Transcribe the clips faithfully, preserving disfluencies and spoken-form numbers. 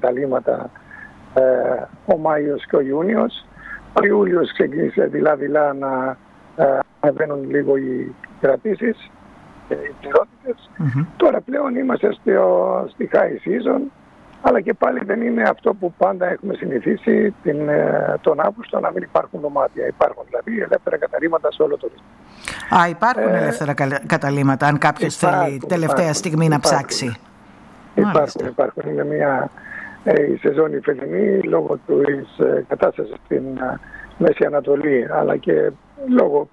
καταλύματα ε, ο Μάιος και ο Ιούνιος. Ο Ιούλιος ξεκίνησε δειλά-δειλά να ε, ανεβαίνουν λίγο οι κρατήσεις και οι πληρότητες. Mm-hmm. Τώρα πλέον είμαστε στο, στη high season, αλλά και πάλι δεν είναι αυτό που πάντα έχουμε συνηθίσει την, τον Αύγουστο, να μην υπάρχουν δωμάτια. Υπάρχουν δηλαδή ελεύθερα καταλύματα σε όλο το ρυθμό. Α, υπάρχουν ε, ελεύθερα καταλύματα, αν κάποιος υπάρχουν, θέλει τελευταία υπάρχουν, στιγμή υπάρχουν, να ψάξει. Υπάρχουν, υπάρχουν, υπάρχουν. Είναι μια ε, η σεζόν η φετινή, λόγω της ε, κατάστασης στην ε, Μέση Ανατολή, αλλά και λόγω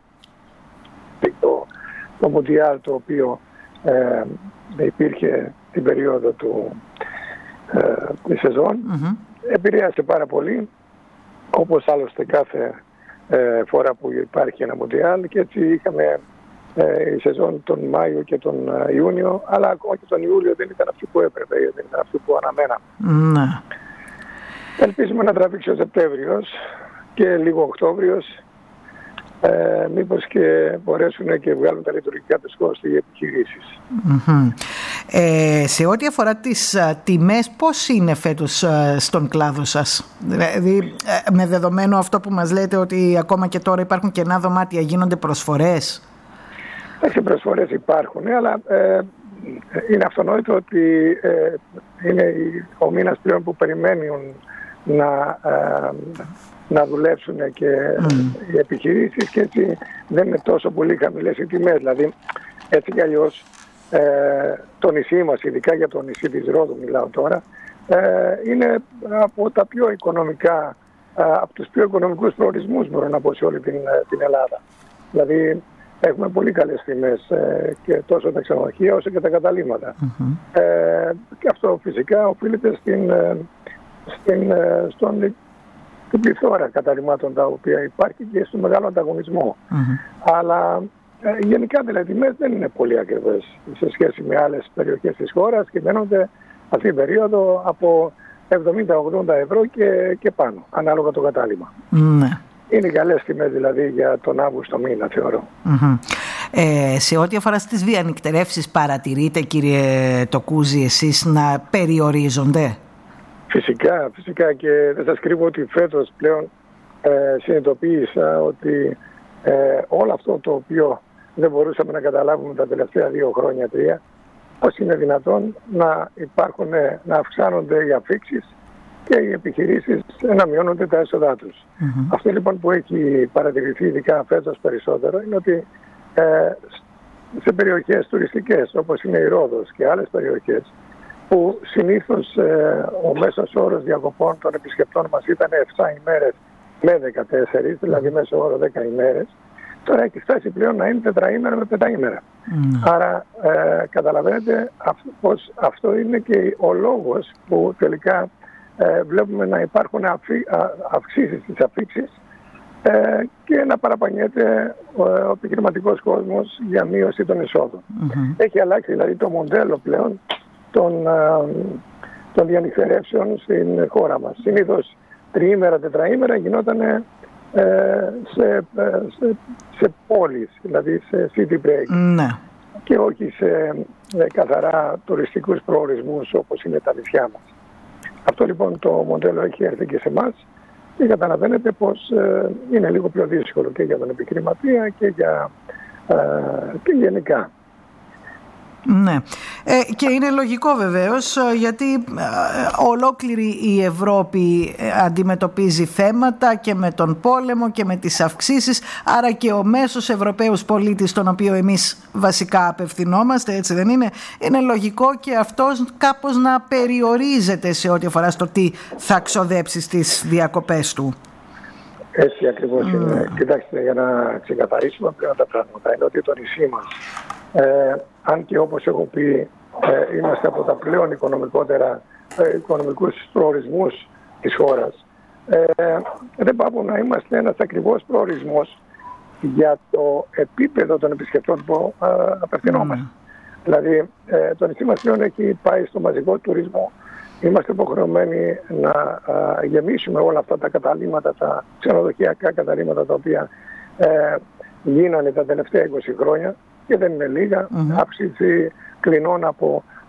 το, το Μουντιάλ, το οποίο ε, υπήρχε την περίοδο του ε, τη σεζόν, mm-hmm. επηρέασε πάρα πολύ, όπως άλλωστε κάθε ε, φορά που υπάρχει ένα Μουντιάλ, και έτσι είχαμε ε, η σεζόν τον Μάιο και τον ε, Ιούνιο, αλλά ακόμα και τον Ιούλιο δεν ήταν αυτή που έπρεπε, δεν ήταν αυτή που αναμέναμε. Mm-hmm. Ελπίζουμε να τραβήξει ο Σεπτέμβριος και λίγο Οκτώβριος, Ε, μήπως και μπορέσουν και βγάλουν τα λειτουργικά τους κόστη οι επιχειρήσεις. Mm-hmm. Ε, σε ό,τι αφορά τις α, τιμές, πώς είναι φέτος α, στον κλάδο σας? Δηλαδή, ε, με δεδομένο αυτό που μας λέτε ότι ακόμα και τώρα υπάρχουν κενά δωμάτια, γίνονται προσφορές? Εντάξει, προσφορές υπάρχουν, αλλά ε, είναι αυτονόητο ότι ε, είναι ο μήνας πλέον που περιμένουν να... Ε, να δουλέψουν και mm. οι επιχειρήσεις, και έτσι δεν είναι τόσο πολύ χαμηλές οι τιμές. Δηλαδή, έτσι κι αλλιώς, ε, το νησί μας, ειδικά για το νησί της Ρόδου μιλάω τώρα, ε, είναι από τα πιο οικονομικά, ε, από τους πιο οικονομικούς προορισμούς, μπορώ να πω, σε όλη την, την Ελλάδα. Δηλαδή, έχουμε πολύ καλές τιμές ε, και τόσο τα ξενοδοχεία όσο και τα καταλύματα. Mm-hmm. Ε, και αυτό φυσικά οφείλεται στην, στην, στον την πληθώρα καταλυμάτων τα οποία υπάρχει και στο μεγάλο ανταγωνισμό. Mm-hmm. Αλλά ε, γενικά δηλαδή οι τιμές δεν είναι πολύ ακριβές σε σχέση με άλλες περιοχές της χώρας και μένονται αυτή την περίοδο από εβδομήντα με ογδόντα ευρώ και, και πάνω, ανάλογα το κατάλημα. Mm-hmm. Είναι καλές τιμές δηλαδή για τον Αύγουστο μήνα, θεωρώ. Mm-hmm. Ε, σε ό,τι αφορά στις διανυκτερεύσεις, παρατηρείτε, κύριε Τοκούζη, εσείς να περιορίζονται? Φυσικά, φυσικά, και δεν σας κρύβω ότι φέτος πλέον ε, συνειδητοποίησα ότι ε, όλο αυτό το οποίο δεν μπορούσαμε να καταλάβουμε τα τελευταία δύο χρόνια, τρία, πώς είναι δυνατόν να υπάρχουν, να αυξάνονται οι αφίξεις και οι επιχειρήσεις να μειώνονται τα έσοδά τους. Mm-hmm. Αυτό λοιπόν που έχει παρατηρηθεί ειδικά φέτος περισσότερο είναι ότι ε, σε περιοχές τουριστικές όπως είναι η Ρόδος και άλλες περιοχές, που συνήθως ε, ο μέσος όρος διακοπών των επισκεπτών μας ήταν επτά ημέρες με δεκατέσσερις, δηλαδή μέσο όρο δέκα ημέρες, τώρα έχει φτάσει πλέον να είναι τετραήμερα με πενταήμερα. Mm. Άρα ε, καταλαβαίνετε αυτό, πως αυτό είναι και ο λόγος που τελικά ε, βλέπουμε να υπάρχουν αυξή, αυξήσεις στις αφίξεις ε, και να παραπανιέται ο, ο επιχειρηματικός κόσμος για μείωση των εισόδων. Mm-hmm. Έχει αλλάξει δηλαδή το μοντέλο πλέον των, των διανυκτερεύσεων στην χώρα μας. Συνήθως τριήμερα, τετραήμερα γινόταν ε, σε, σε, σε πόλεις, δηλαδή σε city break. Ναι. Και όχι σε ε, καθαρά τουριστικούς προορισμούς όπως είναι τα νησιά μας. Αυτό λοιπόν το μοντέλο έχει έρθει και σε εμάς και καταλαβαίνετε πως ε, είναι λίγο πιο δύσκολο και για τον επιχειρηματία και, για, ε, και γενικά. Ναι. Ε, και είναι λογικό βεβαίως, γιατί ε, ολόκληρη η Ευρώπη αντιμετωπίζει θέματα και με τον πόλεμο και με τις αυξήσεις, άρα και ο μέσος Ευρωπαίος πολίτης, στον οποίο εμείς βασικά απευθυνόμαστε, έτσι δεν είναι? Είναι λογικό και αυτός κάπως να περιορίζεται σε ό,τι αφορά στο τι θα ξοδέψει στις διακοπές του. Έτσι ακριβώς mm. είναι. Κοιτάξτε, για να ξεκαθαρίσουμε πλέον τα πράγματα, είναι ότι το νησί μας, ε, αν και όπως έχω πει ε, είμαστε από τα πλέον οικονομικότερα ε, οικονομικούς προορισμούς της χώρας, ε, δεν πάμε να είμαστε ένας ακριβώς προορισμός για το επίπεδο των επισκεπτών που ε, απευθυνόμαστε. Mm. Δηλαδή ε, το νησί μας πλέον έχει πάει στο μαζικό τουρισμό. Είμαστε υποχρεωμένοι να α, γεμίσουμε όλα αυτά τα καταλύματα, τα ξενοδοχειακά καταλύματα τα οποία ε, γίνανε τα τελευταία είκοσι χρόνια και δεν είναι λίγα. Mm-hmm. Αύξηση κλινών από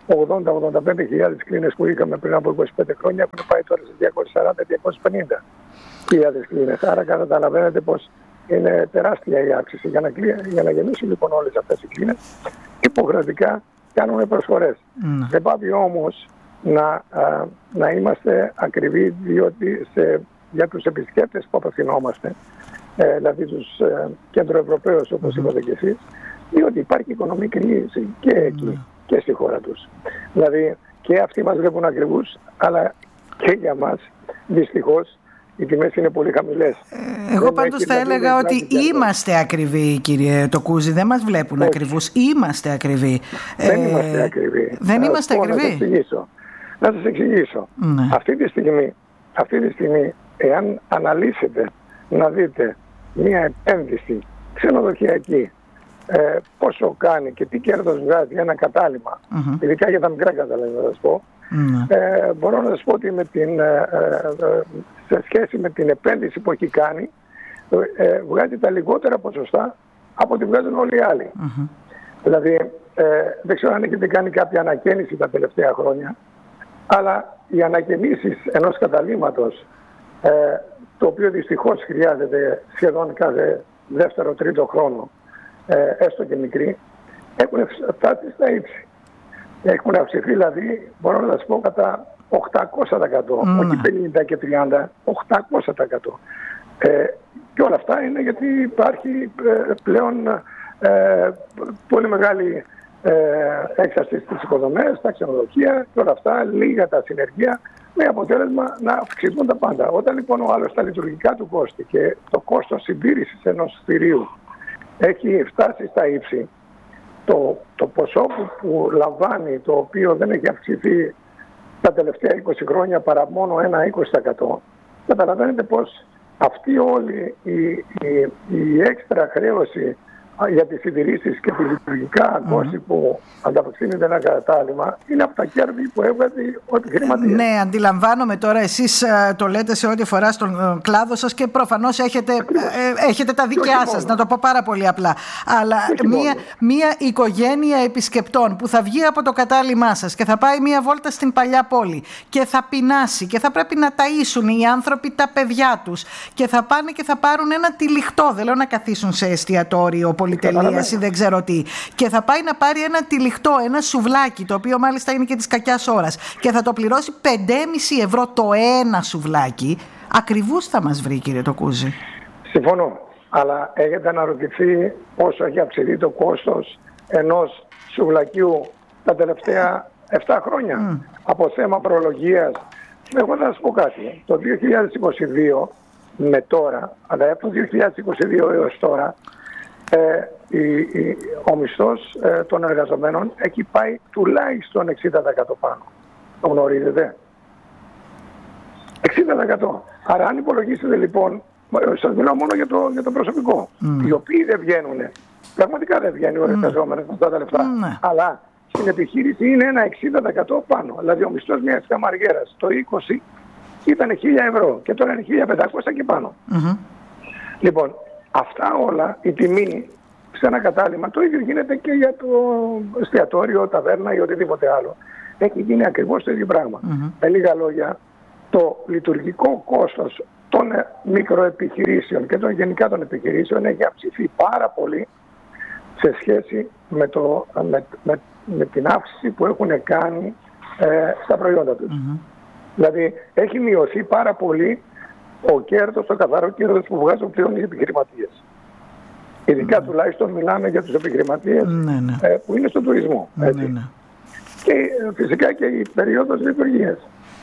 ογδόντα με ογδόντα πέντε χιλιάδες κλίνες που είχαμε πριν από είκοσι πέντε χρόνια έχουν πάει τώρα σε διακόσιες σαράντα με διακόσιες πενήντα χιλιάδες κλίνες. Άρα καταλαβαίνετε πως είναι τεράστια η αύξηση. Για να, για να γεμίσουν λοιπόν όλες αυτές οι κλίνες, υποχρεωτικά κάνουμε προσφορές. Mm. Δεν πάει όμως να, α, να είμαστε ακριβοί, διότι σε, για τους επισκέπτες που απευθυνόμαστε, ε, δηλαδή τους ε, κεντροευρωπαίους όπως mm. είπατε και εσείς, διότι υπάρχει οικονομική κρίση και εκεί mm. και στη χώρα τους. Δηλαδή και αυτοί μας βλέπουν ακριβούς, αλλά και για μας δυστυχώς οι τιμές είναι πολύ χαμηλές. Εγώ πάντως θα έλεγα ότι είμαστε ακριβοί, κύριε Τοκούζη. Δεν μας βλέπουν όχι. ακριβούς. Είμαστε ακριβοί. Δεν ε, είμαστε ακριβοί. Δεν θα είμαστε ακριβοί. Να σας εξηγήσω. Να σας εξηγήσω. Ναι. Αυτή τη στιγμή, αυτή τη στιγμή, εάν αναλύσετε να δείτε μια επένδυση ξενοδοχειακή, ε, πόσο κάνει και τι κέρδος βγάζει ένα κατάλημα, mm-hmm. ειδικά για τα μικρά κατάλημα, θα σας πω, mm-hmm. ε, μπορώ να σας πω ότι με την, ε, ε, σε σχέση με την επένδυση που έχει κάνει, ε, βγάζει τα λιγότερα ποσοστά από ό,τι βγάζουν όλοι οι άλλοι. Mm-hmm. Δηλαδή, ε, δεν ξέρω αν έχετε κάνει κάποια ανακαίνιση τα τελευταία χρόνια, αλλά οι ανακαινήσεις ενός καταλήμματος, ε, το οποίο δυστυχώς χρειάζεται σχεδόν κάθε δεύτερο-τρίτο χρόνο, ε, έστω και μικρή, έχουν φτάσει στα ύψη. Έχουν αυξηθεί, δηλαδή, μπορώ να σας πω, κατά οκτακόσια τοις εκατό, mm. όχι πενήντα και τριάντα, οκτακόσια τοις εκατό. Ε, και όλα αυτά είναι γιατί υπάρχει ε, πλέον ε, πολύ μεγάλη ε, έξαρση στις οικοδομές, στα ξενοδοχεία και όλα αυτά, λίγα τα συνεργεία, με αποτέλεσμα να αυξηθούν τα πάντα. Όταν λοιπόν ο άλλος τα λειτουργικά του κόστη και το κόστος συντήρησης ενός κτηρίου έχει φτάσει στα ύψη, το, το ποσό που, που λαμβάνει, το οποίο δεν έχει αυξηθεί τα τελευταία είκοσι χρόνια παρά μόνο ένα είκοσι τοις εκατό, καταλαβαίνετε πως αυτή όλη η, η, η έξτρα χρέωση για τις συντηρήσεις και τη λειτουργικά mm-hmm. κόστη που ανταπεξύνεται ένα κατάλημα είναι από τα κέρδη που έβγαζε ο επιχειρηματίας. Ναι, αντιλαμβάνομαι τώρα, εσείς το λέτε σε ό,τι αφορά στον κλάδο σας και προφανώς έχετε, ε, έχετε τα δικιά σας, να το πω πάρα πολύ απλά. Αλλά μία, μία οικογένεια επισκεπτών που θα βγει από το κατάλημά σας και θα πάει μία βόλτα στην παλιά πόλη και θα πεινάσει και θα πρέπει να ταΐσουν οι άνθρωποι τα παιδιά τους και θα πάνε και θα πάρουν ένα τυλιχτό, δεν λέω να καθίσουν σε εστιατόριο, πολυτελείας ή δεν ξέρω τι, και θα πάει να πάρει ένα τυλιχτό, ένα σουβλάκι, το οποίο μάλιστα είναι και της κακιάς ώρας, και θα το πληρώσει πέντε κόμμα πέντε ευρώ το ένα σουβλάκι, ακριβώς θα μας βρει, κύριε Τοκούζη. Συμφωνώ, αλλά έχετε αναρωτηθεί πόσο έχει αυξηθεί το κόστος ενός σουβλακιού τα τελευταία επτά χρόνια mm. από θέμα προλογίας? Εγώ θα σας πω κάτι. Το δύο χιλιάδες είκοσι δύο με τώρα, αλλά από το δύο χιλιάδες είκοσι δύο έως τώρα, Ε, η, η, ο μισθός ε, των εργαζομένων έχει πάει τουλάχιστον εξήντα τοις εκατό πάνω. Το γνωρίζετε. εξήντα τοις εκατό. Άρα αν υπολογίσετε λοιπόν, σας μιλάω μόνο για το, για το προσωπικό, mm. οι οποίοι δεν βγαίνουν, πραγματικά δεν βγαίνουν mm. οι εργαζόμενοι με αυτά τα λεφτά, mm. αλλά στην επιχείρηση είναι ένα εξήντα τοις εκατό πάνω. Δηλαδή ο μισθός μιας καμαριέρας το είκοσι ήταν χίλια ευρώ και τώρα είναι χίλια πεντακόσια και πάνω. Mm-hmm. Λοιπόν, αυτά όλα, η τιμή σε ένα κατάλημα, το ίδιο γίνεται και για το εστιατόριο, ταβέρνα ή οτιδήποτε άλλο. Έχει γίνει ακριβώς το ίδιο πράγμα. Mm-hmm. Με λίγα λόγια, το λειτουργικό κόστος των μικροεπιχειρήσεων και των γενικά των επιχειρήσεων έχει αυξηθεί πάρα πολύ σε σχέση με, το, με, με, με την αύξηση που έχουν κάνει ε, στα προϊόντα τους. Mm-hmm. Δηλαδή, έχει μειωθεί πάρα πολύ ο κέρδος, το καθαρό κέρδος που βγάζουν πλέον οι επιχειρηματίες. Ειδικά mm. τουλάχιστον μιλάμε για τους επιχειρηματίες mm, ε, που είναι στον τουρισμό. Mm, έτσι. Mm, και ε, φυσικά και η περίοδος λειτουργίας.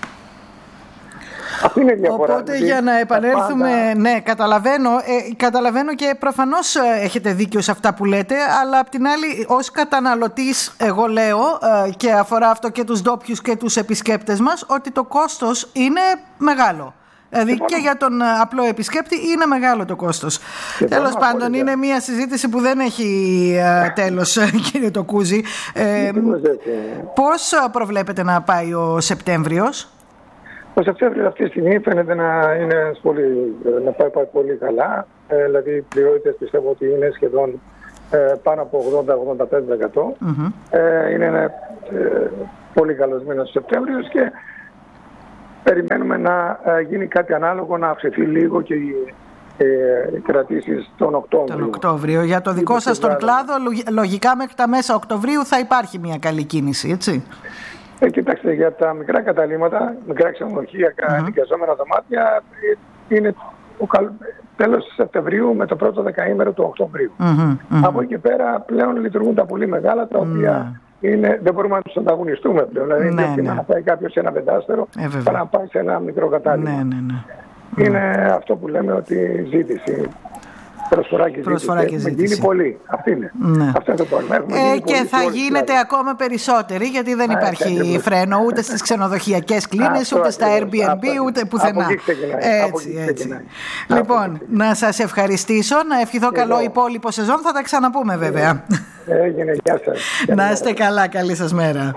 Αυτή είναι η διαφορά. Οπότε δηλαδή, για να επανέλθουμε, πάντα... ναι, καταλαβαίνω, ε, καταλαβαίνω και προφανώς ε, έχετε δίκιο σε αυτά που λέτε, αλλά απ' την άλλη ως καταναλωτής εγώ λέω ε, και αφορά αυτό και τους ντόπιους και τους επισκέπτες μας, ότι το κόστος είναι μεγάλο. Δηλαδή και για τον απλό επισκέπτη είναι μεγάλο το κόστος. Τέλος πάντων, είναι μια συζήτηση που δεν έχει uh, τέλος, κύριε Τοκούζη. Ε, πώς προβλέπετε να πάει ο Σεπτέμβριος? Ο Σεπτέμβριος αυτή τη στιγμή φαίνεται να, είναι πολύ, να πάει, πάει πολύ καλά. Ε, δηλαδή οι πληρότητες πιστεύω ότι είναι σχεδόν ε, πάνω από ογδόντα με ογδόντα πέντε τοις εκατό. Mm-hmm. Ε, είναι ένα ε, πολύ καλός μήνας ο Σεπτέμβριος και περιμένουμε να ε, γίνει κάτι ανάλογο, να αυξηθεί λίγο και οι ε, κρατήσεις τον Οκτώβριο. Τον Οκτώβριο. Για το δικό σας τον κλάδο, λογικά μέχρι τα μέσα Οκτωβρίου θα υπάρχει μια καλή κίνηση, έτσι. Ε, κοιτάξτε, για τα μικρά καταλύματα, μικρά ξενοδοχεία, mm-hmm. ενοικιαζόμενα δωμάτια, είναι ο καλ... τέλος Σεπτεμβρίου με το πρώτο δεκαήμερο του Οκτωβρίου. Mm-hmm. Από εκεί πέρα πλέον λειτουργούν τα πολύ μεγάλα, τα οποία mm-hmm. είναι, δεν μπορούμε να τους ανταγωνιστούμε πλέον. Δηλαδή, ναι, ναι. να πάει κάποιος σε ένα πεντάστερο, ε, παρά να πάει σε ένα μικρό κατάλημα. Ναι, ναι, ναι. Είναι mm. αυτό που λέμε ότι ζήτηση. Προσφορά και Προσφορά ζήτηση. Έχουμε γίνει πολύ. Αυτή είναι. Ναι. Αυτό είναι το πρόβλημα. Ε, και θα γίνεται δηλαδή. ακόμα περισσότερη, γιατί δεν υπάρχει Α, φρένο ούτε στις ξενοδοχειακές κλίνες, ούτε στα Airbnb, αυτό, ούτε πουθενά. Έτσι, έτσι. Λοιπόν, να σας ευχαριστήσω, να ευχηθώ Εγώ. καλό υπόλοιπο σεζόν. Θα τα ξαναπούμε βέβαια. Έγινε, γεια σας. Να είστε καλά, καλή σας μέρα.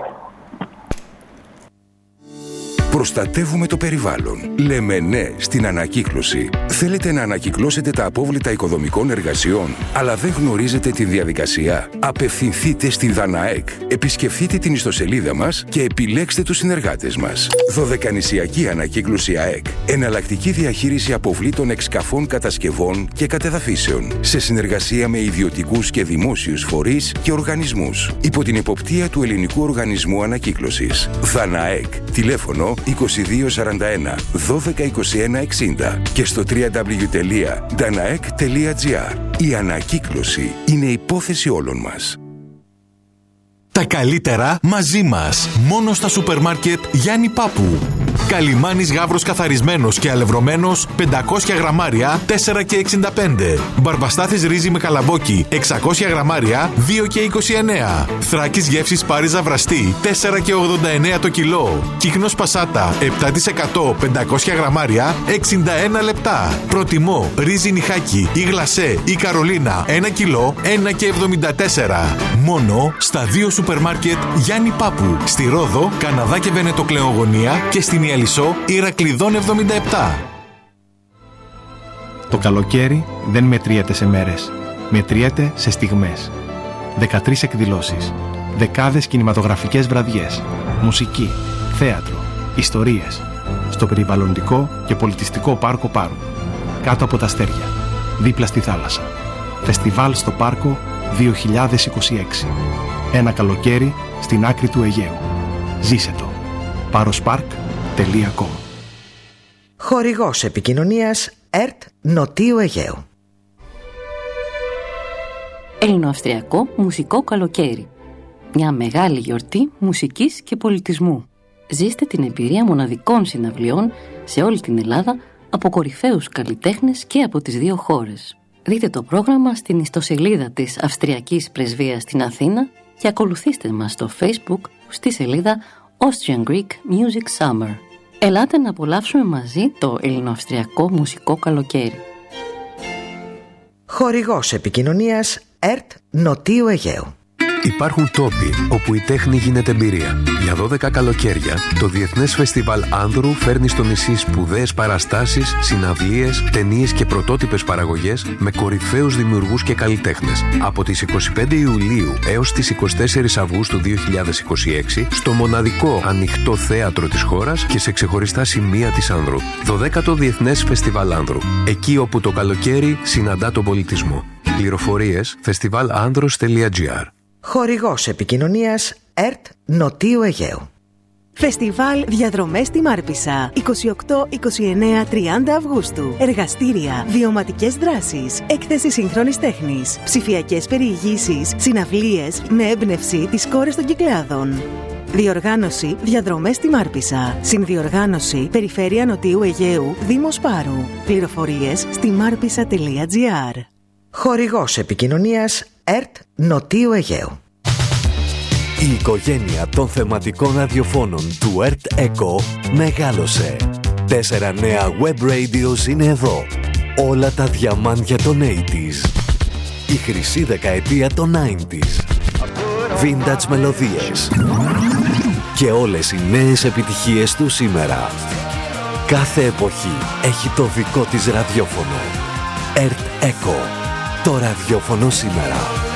Προστατεύουμε το περιβάλλον. Λέμε ναι στην ανακύκλωση. Θέλετε να ανακυκλώσετε τα απόβλητα οικοδομικών εργασιών, αλλά δεν γνωρίζετε τη διαδικασία? Απευθυνθείτε στη Δαναεκ. Επισκεφτείτε την ιστοσελίδα μας και επιλέξτε τους συνεργάτες μας. Δωδεκανησιακή Ανακύκλωση ΑΕΚ. Εναλλακτική διαχείριση αποβλήτων εξκαφών, κατασκευών και κατεδαφίσεων. Σε συνεργασία με ιδιωτικούς και δημόσιους φορείς και οργανισμούς. Υπό την εποπτεία του Ελληνικού Οργανισμού Ανακύκλωσης. Δαναεκ. Τηλέφωνο είκοσι δύο σαράντα ένα δώδεκα είκοσι ένα εξήντα και στο double-u double-u double-u τελεία danaek τελεία gr. Η ανακύκλωση είναι υπόθεση όλων μας. Τα καλύτερα μαζί μας. Μόνο στα σούπερ μάρκετ Γιάννη Πάπου. Καλιμάνης γάβρος καθαρισμένος και αλευρωμένος πεντακόσια γραμμάρια τέσσερα και εξήντα πέντε. Μπαρμπαστάθης ρύζι με καλαμπόκι εξακόσια γραμμάρια δύο και είκοσι εννέα. Θράκης γεύσης Πάριζα βραστή τέσσερα και ογδόντα εννέα το κιλό. Κύκνος Πασάτα επτά τοις εκατό πεντακόσια γραμμάρια εξήντα ένα λεπτά. Προτιμό ρύζι νιχάκι ή γλασέ ή καρολίνα ένα κιλό ένα και εβδομήντα τέσσερα. Μόνο στα δύο σούπερ μάρκετ Γιάννη Πάπου. Στη Ρόδο, Καναδά και Βενετοκλεογωνία και στην Ιαλισσό Ηρακλειδών εβδομήντα επτά. Το καλοκαίρι δεν μετριέται σε μέρες. Μετριέται σε στιγμές. δεκατρείς εκδηλώσεις. Δεκάδες κινηματογραφικές βραδιές. Μουσική, θέατρο, ιστορίες. Στο περιβαλλοντικό και πολιτιστικό πάρκο Πάρου. Κάτω από τα αστέρια. Δίπλα στη θάλασσα. Φεστιβάλ στο πάρκο δύο χιλιάδες είκοσι έξι. Ένα καλοκαίρι στην άκρη του Αιγαίου. Ζήσε το. πάροσπαρκ τελεία κομ. Χορηγός επικοινωνίας ΕΡΤ Νοτίου Αιγαίου. Ελληνοαυστριακό μουσικό καλοκαίρι. Μια μεγάλη γιορτή μουσικής και πολιτισμού. Ζήστε την εμπειρία μοναδικών συναυλιών σε όλη την Ελλάδα από κορυφαίους καλλιτέχνες και από τις δύο χώρες. Δείτε το πρόγραμμα στην ιστοσελίδα της Αυστριακής Πρεσβείας στην Αθήνα και ακολουθήστε μας στο Facebook στη σελίδα Austrian Greek Music Summer. Ελάτε να απολαύσουμε μαζί το ελληνοαυστριακό μουσικό καλοκαίρι. Χορηγός επικοινωνίας ΕΡΤ Νοτίου Αιγαίου. Υπάρχουν τόποι όπου η τέχνη γίνεται εμπειρία. Για δώδεκα καλοκαίρια, το Διεθνές Φεστιβάλ Άνδρου φέρνει στο νησί σπουδαίες παραστάσεις, συναυλίες, ταινίες και πρωτότυπες παραγωγές με κορυφαίους δημιουργούς και καλλιτέχνες. Από τις εικοστή πέμπτη Ιουλίου έως τις εικοστή τέταρτη Αυγούστου δύο χιλιάδες είκοσι έξι, στο μοναδικό ανοιχτό θέατρο της χώρας και σε ξεχωριστά σημεία της Άνδρου. δωδέκατο Διεθνές Φεστιβάλ Άνδρου. Εκεί όπου το καλοκαίρι συναντά τον πολιτισμό. Πληροφορίες φεστιβάλ-άνδρος τελεία τζι άρ. Χορηγός επικοινωνίας ΕΡΤ Νοτίου Αιγαίου. Φεστιβάλ Διαδρομές στη Μάρπισσα είκοσι οκτώ, είκοσι εννέα, τριάντα Αυγούστου. Εργαστήρια, βιωματικές δράσεις, έκθεση σύγχρονης τέχνης, ψηφιακές περιηγήσεις, συναυλίες με έμπνευση τις κόρες των Κυκλάδων. Διοργάνωση Διαδρομές στη Μάρπισσα. Συνδιοργάνωση Περιφέρεια Νοτιού Αιγαίου, Δήμος Πάρου. Πληροφορίες στη μάρπισσα τελεία τζι άρ. Χορηγός επικοινωνίας ΕΡΤ Νοτίου Αιγαίου. Η οικογένεια των θεματικών ραδιοφώνων του ΕΡΤ Echo μεγάλωσε. Τέσσερα νέα web radios είναι εδώ. Όλα τα διαμάντια των ογδόντα. Η χρυσή δεκαετία των ενενήντα. Vintage μελωδίες. Και όλες οι νέες επιτυχίες του σήμερα. Κάθε εποχή έχει το δικό της ραδιόφωνο. ΕΡΤ Echo. Το ραδιόφωνο σήμερα.